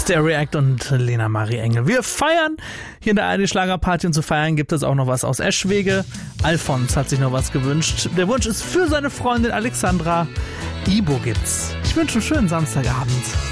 Stereo Act und Lena Marie Engel. Wir feiern hier in der ARD Schlagerparty und zu feiern gibt es auch noch was aus Eschwege. Alfons hat sich noch was gewünscht. Der Wunsch ist für seine Freundin Alexandra. Ibo gibt's. Ich wünsche einen schönen Samstagabend.